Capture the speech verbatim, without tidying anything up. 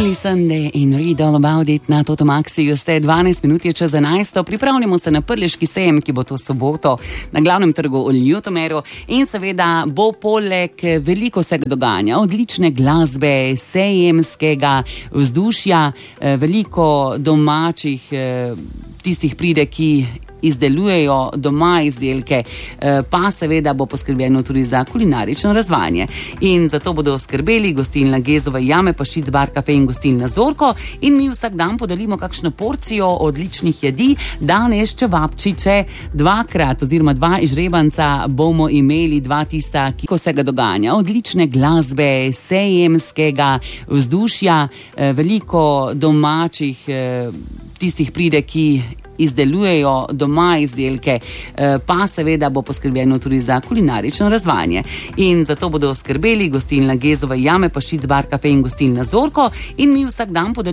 Billy Sunday in Read All About It na Toto Maxiju ste dvanajst minut je čez enajsto. Pripravljamo se na prleški sejem, ki bo to soboto na glavnem trgu v Ljutomeru in seveda bo poleg veliko vsega dogajanja, odlične glasbe, sejemskega vzdušja, veliko domačih tistih pride, ki izdelujejo doma izdelke, pa seveda bo poskrbljeno tudi za kulinarično razvajanje. In zato bodo skrbeli gostilna Gezove jame, pa Šic bar kafe in gostilna Zorko in mi vsak dan podelimo kakšno porcijo odličnih jedi. Danes čevapčiče dvakrat oziroma dva izžrebanca bomo imeli, dva tista, ki vsega dogajanja, odlične glasbe, sejemskega vzdušja, veliko domačih tistih pride, ki izdelujejo doma izdelke, pa seveda bo poskrbljeno tudi za kulinarično razvajanje. In zato bodo skrbeli gostilna Gezove jame, pa Šic bar kafe in gostilna Zorko in mi vsak dan podelimo